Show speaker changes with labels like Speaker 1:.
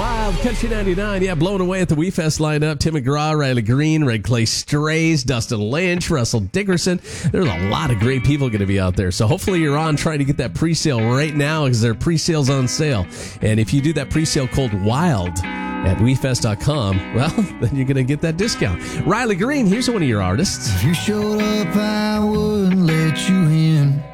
Speaker 1: Wild, Country 99. Yeah, blowing away at the WeFest lineup. Tim McGraw, Riley Green, Red Clay Strays, Dustin Lynch, Russell Dickerson. There's a lot of great people going to be out there. So hopefully you're on trying to get that pre-sale right now because their pre-sale's on sale. And if you do that pre-sale called WILD at WeFest.com, well, then you're going to get that discount. Riley Green, here's one of your artists.
Speaker 2: If you showed up, I wouldn't let you in.